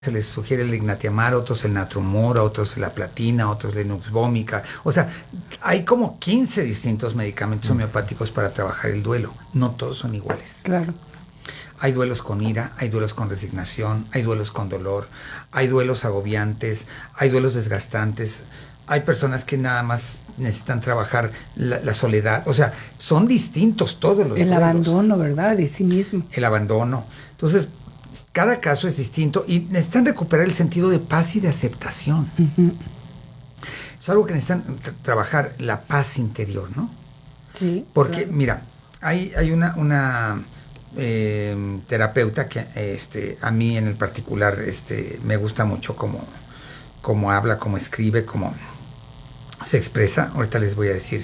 se les sugiere el ignatiamar, otros el natrumura, otros la platina, otros la nuxvómica. O sea, hay como 15 distintos medicamentos homeopáticos para trabajar el duelo. No todos son iguales. Claro. Hay duelos con ira, hay duelos con resignación, hay duelos con dolor, hay duelos agobiantes, hay duelos desgastantes. Hay personas que nada más necesitan trabajar la soledad. O sea, son distintos todos los duelos. El abandono, ¿verdad? De sí mismo. El abandono. Entonces, cada caso es distinto y necesitan recuperar el sentido de paz y de aceptación. Uh-huh. Es algo que necesitan trabajar, la paz interior, ¿no? Sí. Porque, claro. Mira, hay una terapeuta que a mí en el particular me gusta mucho cómo habla, cómo escribe, cómo se expresa. Ahorita les voy a decir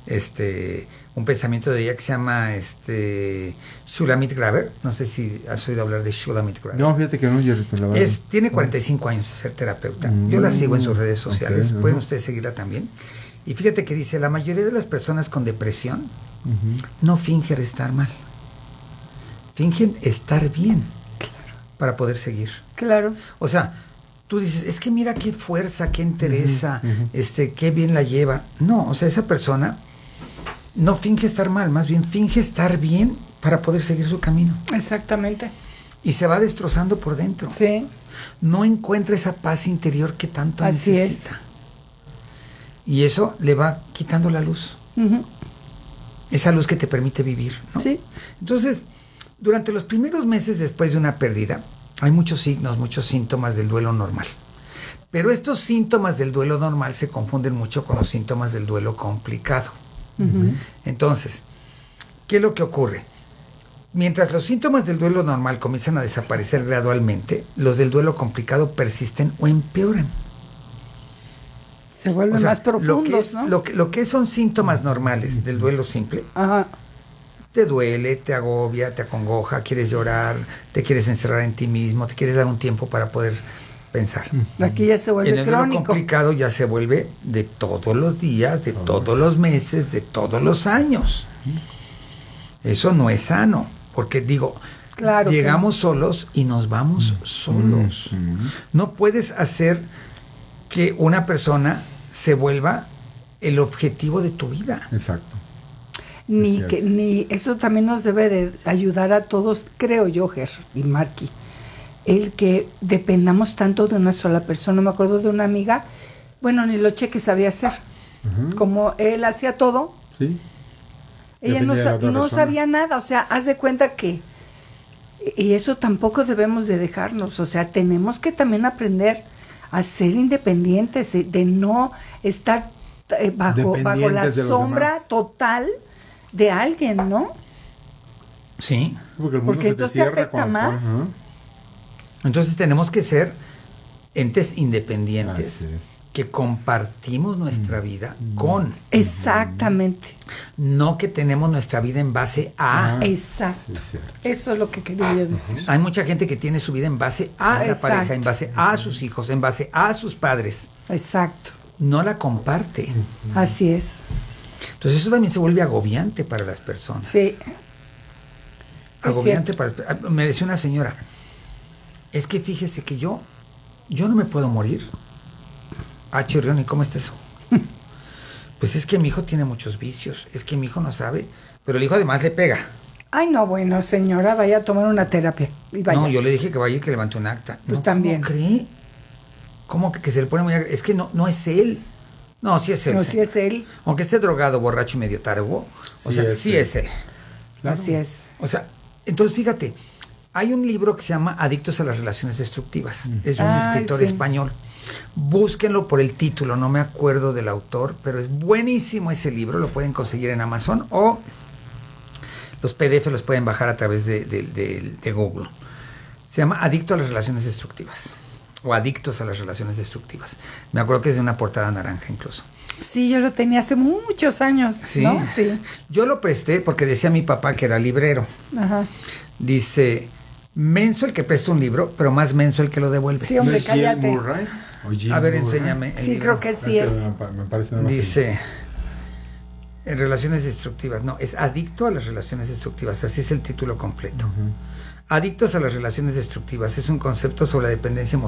un pensamiento de ella que se llama Shulamit Graber. No sé si has oído hablar de Shulamit Graber. No, fíjate que no, Jerry, la verdad. Tiene 45 años de ser terapeuta. Yo la sigo en sus redes sociales. Okay, pueden ustedes seguirla también. Y fíjate que dice, la mayoría de las personas con depresión no fingen estar mal. Fingen estar bien para poder seguir. Claro. O sea, tú dices, es que mira qué fuerza, qué entereza, qué bien la lleva. No, o sea, esa persona no finge estar mal, más bien finge estar bien para poder seguir su camino. Exactamente. Y se va destrozando por dentro. Sí. No encuentra esa paz interior que tanto Así necesita. Es. Y eso le va quitando la luz. Uh-huh. Esa luz que te permite vivir, ¿no? Sí. Entonces, durante los primeros meses después de una pérdida, hay muchos signos, muchos síntomas del duelo normal. Pero estos síntomas del duelo normal se confunden mucho con los síntomas del duelo complicado. Uh-huh. Entonces, ¿qué es lo que ocurre? Mientras los síntomas del duelo normal comienzan a desaparecer gradualmente, los del duelo complicado persisten o empeoran. Se vuelven más profundos, ¿no? Lo que son síntomas normales del duelo simple, ajá, te duele, te agobia, te acongoja, quieres llorar, te quieres encerrar en ti mismo, te quieres dar un tiempo para poder pensar. Aquí ya se vuelve crónico. En el duelo complicado ya se vuelve de todos los días, de todos los meses, de todos los años. Eso no es sano, porque claro, llegamos solos y nos vamos solos. No puedes hacer que una persona se vuelva el objetivo de tu vida. Exacto. Ni eso también nos debe de ayudar a todos, creo yo, Ger y Marky, el que dependamos tanto de una sola persona. Me acuerdo de una amiga, bueno, ni los cheques sabía hacer. Uh-huh. Como él hacía todo, sí, ella no sabía nada. O sea, haz de cuenta que, y eso tampoco debemos de dejarnos. O sea, tenemos que también aprender a ser independientes, de no estar bajo la sombra total de alguien, ¿no? Sí. Porque entonces te afecta más. Entonces tenemos que ser entes independientes que compartimos nuestra vida con. Exactamente. No que tenemos nuestra vida en base a. Exacto. Sí, eso es lo que quería yo decir. Hay mucha gente que tiene su vida en base a la pareja, en base a sus hijos, en base a sus padres. Exacto. No la comparte. Así es. Entonces eso también se vuelve agobiante para las personas. Sí. Agobiante para... Me decía una señora, es que fíjese que yo no me puedo morir. Chirrión, ¿y cómo está eso? Pues es que mi hijo tiene muchos vicios, es que mi hijo no sabe, pero el hijo además le pega. Ay, no, bueno, señora, vaya a tomar una terapia. Y no, yo le dije que vaya y que levante un acta. Pues no, también. ¿cómo cree? ¿Cómo que se le pone muy... Es que no es él. No, sí es él. No, sí es él. Aunque esté drogado, borracho y medio tarugo, sí es él. Claro. Así es. O sea, entonces fíjate, hay un libro que se llama Adictos a las Relaciones Destructivas. Es de un escritor español. Búsquenlo por el título, no me acuerdo del autor, pero es buenísimo ese libro, lo pueden conseguir en Amazon o los PDF los pueden bajar a través de Google. Se llama Adicto a las Relaciones Destructivas o Adictos a las Relaciones Destructivas. Me acuerdo que es de una portada naranja incluso. Sí, yo lo tenía hace muchos años. ¿Sí? ¿No? Sí. Yo lo presté porque decía mi papá que era librero. Ajá. Dice, menso el que presta un libro, pero más menso el que lo devuelve. Sí, hombre, cállate. A ver, enséñame. Sí, creo que sí es. Me parece nada más. Dice, en relaciones destructivas. No, es Adicto a las Relaciones Destructivas. Así es el título completo. Adictos a las relaciones destructivas es un concepto sobre la dependencia emocional